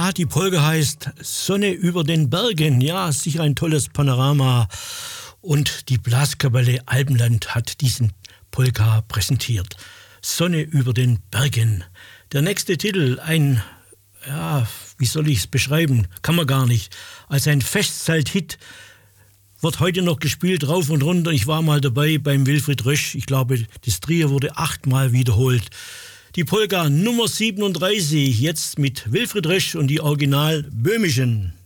Ja, die Polka heißt Sonne über den Bergen. Ja, sicher ein tolles Panorama. Und die Blaskapelle Alpenland hat diesen Polka präsentiert. Sonne über den Bergen. Der nächste Titel, wie soll ich es beschreiben? Kann man gar nicht. Als ein Festzelt-Hit wird heute noch gespielt, rauf und runter. Ich war mal dabei beim Wilfried Rösch. Ich glaube, das Trio wurde 8-mal wiederholt. Die Polka Nummer 37, jetzt mit Wilfried Rösch und die Original Böhmischen.